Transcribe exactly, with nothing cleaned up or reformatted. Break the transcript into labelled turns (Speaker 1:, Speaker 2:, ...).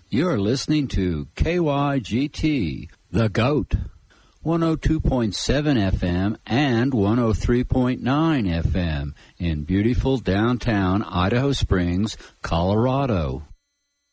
Speaker 1: You're listening to K Y G T, The Goat, one oh two point seven F M and one oh three point nine F M in beautiful downtown Idaho Springs, Colorado.